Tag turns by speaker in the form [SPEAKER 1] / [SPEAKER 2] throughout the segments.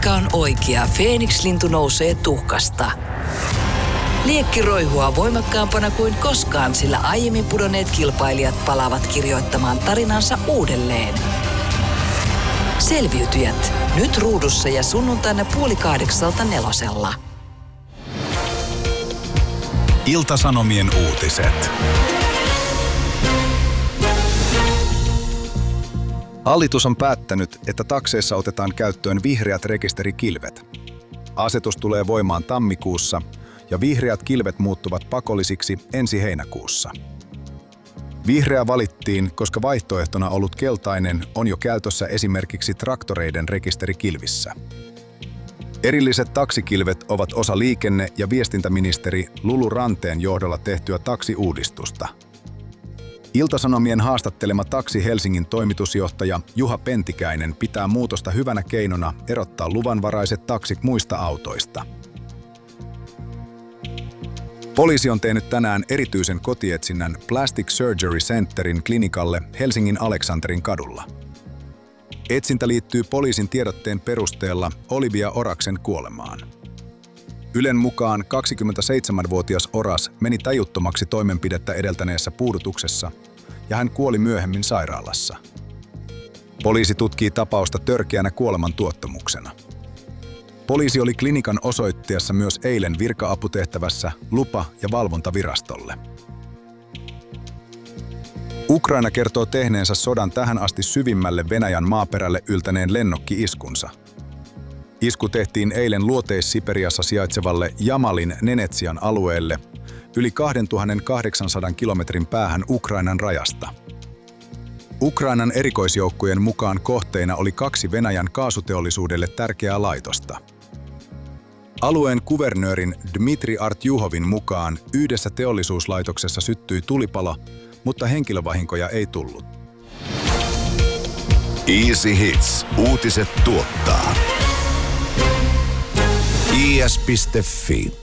[SPEAKER 1] Aika on oikea. Feeniks-lintu nousee tuhkasta. Liekki roihua voimakkaampana kuin koskaan, sillä aiemmin pudonneet kilpailijat palaavat kirjoittamaan tarinansa uudelleen. Selviytyjät. Nyt ruudussa ja sunnuntaina 7:30 4:00.
[SPEAKER 2] Ilta-Sanomien uutiset. Hallitus on päättänyt, että takseissa otetaan käyttöön vihreät rekisterikilvet. Asetus tulee voimaan tammikuussa ja vihreät kilvet muuttuvat pakollisiksi ensi heinäkuussa. Vihreä valittiin, koska vaihtoehtona ollut keltainen on jo käytössä esimerkiksi traktoreiden rekisterikilvissä. Erilliset taksikilvet ovat osa liikenne- ja viestintäministeri Lulu Ranteen johdolla tehtyä taksiuudistusta. Ilta-Sanomien haastattelema Taksi Helsingin toimitusjohtaja Juha Pentikäinen pitää muutosta hyvänä keinona erottaa luvanvaraiset taksit muista autoista. Poliisi on tehnyt tänään erityisen kotietsinnän Plastic Surgery Centerin klinikalle Helsingin Aleksanterin kadulla. Etsintä liittyy poliisin tiedotteen perusteella Olivia Oraksen kuolemaan. Ylen mukaan 27-vuotias Oras meni tajuttomaksi toimenpidettä edeltäneessä puudutuksessa ja hän kuoli myöhemmin sairaalassa. Poliisi tutkii tapausta törkeänä kuolemantuottamuksena. Poliisi oli klinikan osoitteessa myös eilen virka-aputehtävässä lupa- ja valvontavirastolle. Ukraina kertoo tehneensä sodan tähän asti syvimmälle Venäjän maaperälle yltäneen lennokki-iskunsa. Isku tehtiin eilen Luoteis-Siperiassa sijaitsevalle Jamalin Nenetsian alueelle yli 2800 kilometrin päähän Ukrainan rajasta. Ukrainan erikoisjoukkojen mukaan kohteina oli 2 Venäjän kaasuteollisuudelle tärkeää laitosta. Alueen kuvernöörin Dmitri Artjuhovin mukaan yhdessä teollisuuslaitoksessa syttyi tulipalo, mutta henkilövahinkoja ei tullut.
[SPEAKER 3] Easy Hits. Uutiset tuottaa. is.fi.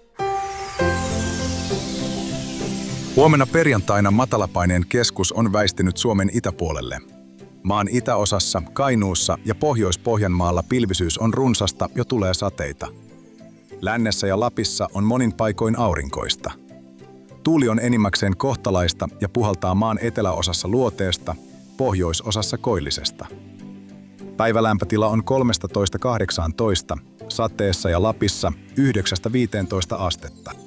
[SPEAKER 2] Huomenna perjantaina matalapaineen keskus on väistynyt Suomen itäpuolelle. Maan itäosassa, Kainuussa ja Pohjois-Pohjanmaalla pilvisyys on runsasta ja tulee sateita. Lännessä ja Lapissa on monin paikoin aurinkoista. Tuuli on enimmäkseen kohtalaista ja puhaltaa maan eteläosassa luoteesta, pohjoisosassa koillisesta. Päivälämpötila on 13–18, sateessa ja Lapissa 9–15 astetta.